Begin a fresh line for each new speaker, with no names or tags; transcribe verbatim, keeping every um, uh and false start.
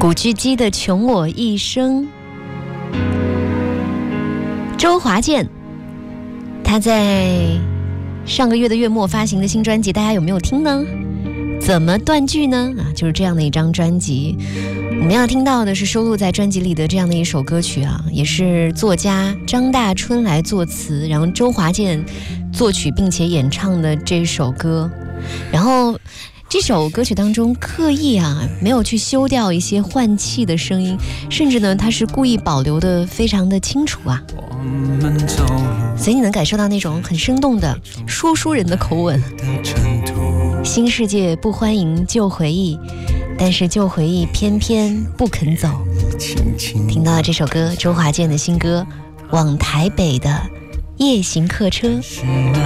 古巨基的《穷我一生》。周华健，他在上个月的月末发行的新专辑，大家有没有听呢？怎么断句呢？啊，就是这样的一张专辑。我们要听到的是收录在专辑里的这样的一首歌曲啊，也是作家张大春来作词，然后周华健作曲并且演唱的这首歌。然后这首歌曲当中刻意啊没有去修掉一些换气的声音，甚至呢它是故意保留的非常的清楚啊，所以你能感受到那种很生动的说书人的口吻。新世界不欢迎旧回忆，但是旧回忆偏偏不肯走。听到了这首歌，周华健的新歌《往台北的夜行客车》。